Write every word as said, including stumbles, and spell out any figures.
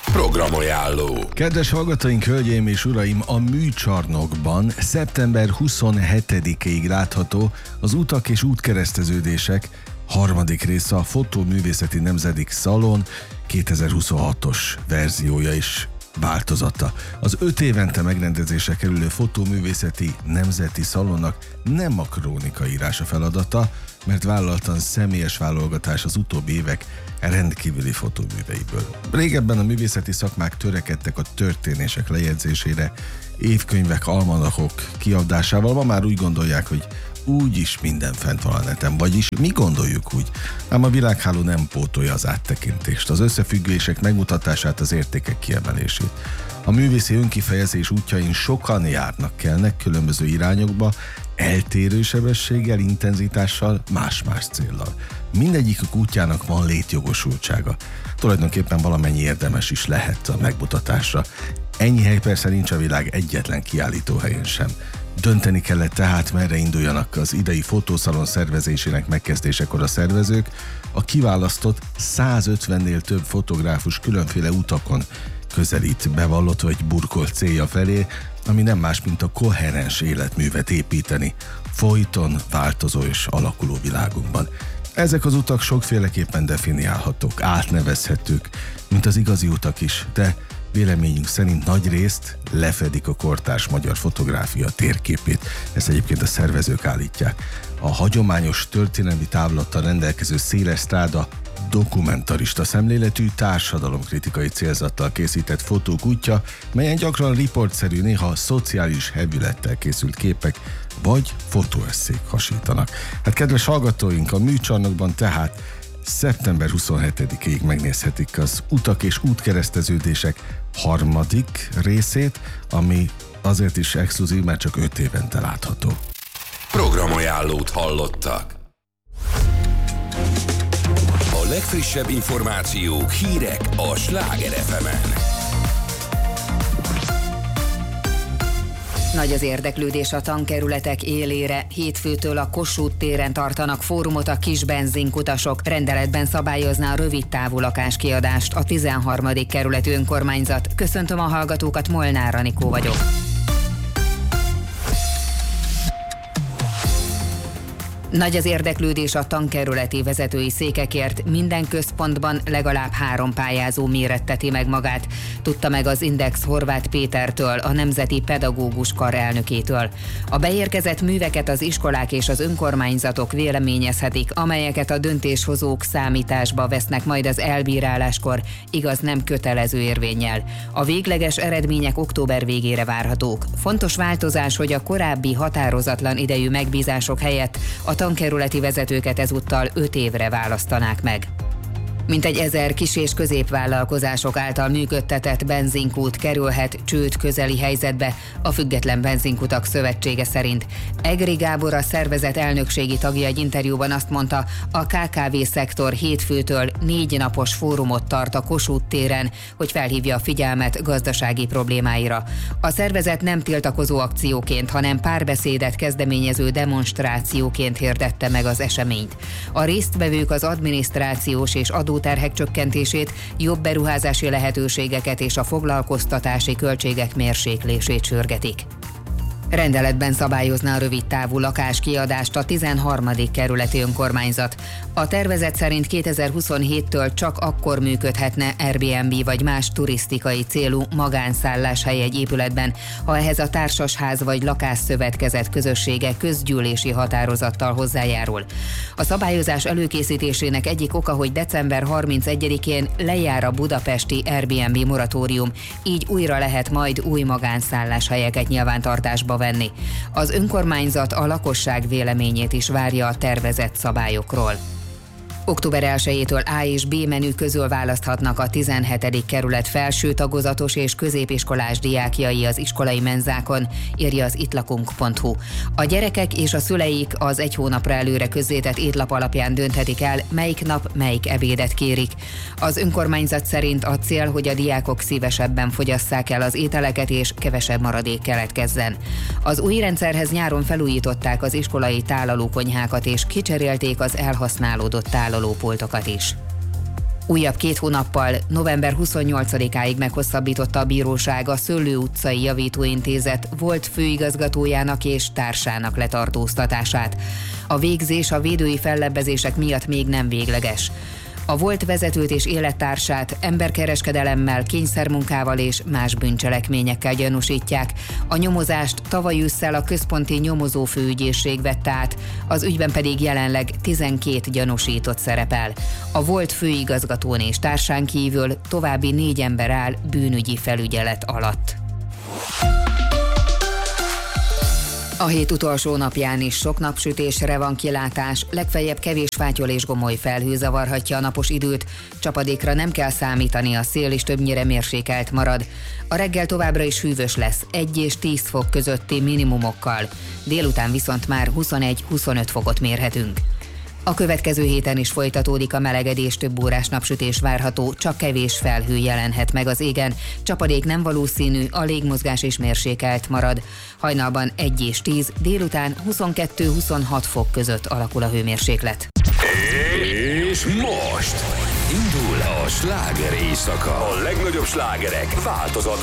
Programajánló. Kedves hallgatóink, hölgyeim és uraim, a Műcsarnokban szeptember huszonhetedikéig látható az Utak és útkereszteződések harmadik része, a Fotóművészeti Nemzeti Szalon kétezer-huszonhatos verziója is változata. Az öt évente megrendezésre kerülő Fotóművészeti Nemzeti Szalonnak nem a krónikaírás a feladata, mert vállaltan személyes válogatás az utóbbi évek rendkívüli fotóműveiből. Régebben a művészeti szakmák törekedtek a történések lejegyzésére, évkönyvek, almanachok kiadásával, ma már úgy gondolják, hogy úgyis minden fent van a neten, vagyis mi gondoljuk úgy, ám a világháló nem pótolja az áttekintést, az összefüggések megmutatását, az értékek kiemelését. A művészi önkifejezés útjain sokan járnak, kelnek különböző irányokba, eltérő sebességgel, intenzitással, más-más céllal. Mindegyikük útjának van létjogosultsága. Tulajdonképpen valamennyi érdemes is lehet a megmutatásra. Ennyi hely persze nincs a világ egyetlen kiállítóhelyén sem. Dönteni kellett tehát, merre induljanak az idei fotószalon szervezésének megkezdésekor a szervezők. A kiválasztott százötvennél több fotográfus különféle utakon közelít bevallott vagy burkolt célja felé, ami nem más, mint a koherens életművet építeni, folyton változó és alakuló világunkban. Ezek az utak sokféleképpen definiálhatók, átnevezhetők, mint az igazi utak is, de véleményünk szerint nagy részt lefedik a kortárs magyar fotográfia térképét. Ezt egyébként a szervezők állítják. A hagyományos történelmi távlattal rendelkező széles sztráda dokumentarista szemléletű, társadalomkritikai célzattal készített fotók útja, melyen gyakran riportszerű, néha szociális hevülettel készült képek vagy fotóesszék hasítanak. Hát kedves hallgatóink, a Műcsarnokban tehát szeptember huszonhetedikéig megnézhetik az Utak és útkereszteződések harmadik részét, ami azért is exkluzív, mert csak öt évente látható. Programajánlót hallottak. A legfrissebb információk, hírek a Sláger ef emen. Nagy az érdeklődés a tankerületek élére. Hétfőtől a Kossuth téren tartanak fórumot a kis benzinkutasok. Rendeletben szabályozná a rövidtávú lakáskiadást a tizenharmadik kerületi önkormányzat. Köszöntöm a hallgatókat, Molnár Anikó vagyok. Nagy az érdeklődés a tankerületi vezetői székekért, minden központban legalább három pályázó méretteti meg magát, tudta meg az Index Horváth Pétertől, a Nemzeti Pedagógus Kar elnökétől. A beérkezett műveket az iskolák és az önkormányzatok véleményezhetik, amelyeket a döntéshozók számításba vesznek majd az elbíráláskor, igaz nem kötelező érvénnyel. A végleges eredmények október végére várhatók. Fontos változás, hogy a korábbi határozatlan idejű megbízások helyett a tankerületi vezetőket ezúttal öt évre választanák meg. Mintegy ezer kis- és középvállalkozások által működtetett benzinkút kerülhet csőd közeli helyzetbe, a Független Benzinkutak Szövetsége szerint. Egri Gábor, a szervezet elnökségi tagja egy interjúban azt mondta, a ká ká vé szektor hétfőtől négy napos fórumot tart a Kossuth téren, hogy felhívja a figyelmet gazdasági problémáira. A szervezet nem tiltakozó akcióként, hanem párbeszédet kezdeményező demonstrációként hirdette meg az eseményt. A résztvevők az adminisztrációs és adó terhek csökkentését, jobb beruházási lehetőségeket és a foglalkoztatási költségek mérséklését sürgetik. Rendeletben szabályozná a rövidtávú lakáskiadást a tizenharmadik kerületi önkormányzat. A tervezet szerint kétezer-huszonhéttől csak akkor működhetne Airbnb vagy más turisztikai célú magánszálláshely egy épületben, ha ehhez a társasház vagy lakásszövetkezet közössége közgyűlési határozattal hozzájárul. A szabályozás előkészítésének egyik oka, hogy december harmincegyedikén lejár a budapesti Airbnb moratórium, így újra lehet majd új magánszálláshelyeket nyilvántartásba venni. Az önkormányzat a lakosság véleményét is várja a tervezett szabályokról. október elsejétől A és B menü közül választhatnak a tizenhetedik kerület felső tagozatos és középiskolás diákjai az iskolai menzákon, írja az itlakunk pont hu. A gyerekek és a szüleik az egy hónapra előre közzétett étlap alapján dönthetik el, melyik nap melyik ebédet kérik. Az önkormányzat szerint a cél, hogy a diákok szívesebben fogyasszák el az ételeket és kevesebb maradék keletkezzen. Az új rendszerhez nyáron felújították az iskolai tálalókonyhákat és kicserélték az elhasználódott tálalópultokat is. Újabb két hónappal, november huszonnyolcadikáig meghosszabbította a bíróság a Szőlő utcai javítóintézet volt főigazgatójának és társának letartóztatását. A végzés a védői fellebbezések miatt még nem végleges. A volt vezetőt és élettársát emberkereskedelemmel, kényszermunkával és más bűncselekményekkel gyanúsítják. A nyomozást tavaly ősszel a Központi Nyomozófőügyészség vette át, az ügyben pedig jelenleg tizenkét gyanúsított szerepel. A volt főigazgatón és társán kívül további négy ember áll bűnügyi felügyelet alatt. A hét utolsó napján is sok napsütésre van kilátás, legfeljebb kevés fátyol és gomoly felhő zavarhatja a napos időt, csapadékra nem kell számítani, a szél is többnyire mérsékelt marad. A reggel továbbra is hűvös lesz, egy és tíz fok közötti minimumokkal, délután viszont már huszonegy-huszonöt fokot mérhetünk. A következő héten is folytatódik a melegedés, több órás napsütés várható, csak kevés felhő jelenhet meg az égen, csapadék nem valószínű, a légmozgás is mérsékelt marad. Hajnalban egy és tíz, délután huszonkettő-huszonhat fok között alakul a hőmérséklet. És most indul a sláger éjszaka. A legnagyobb slágerek változat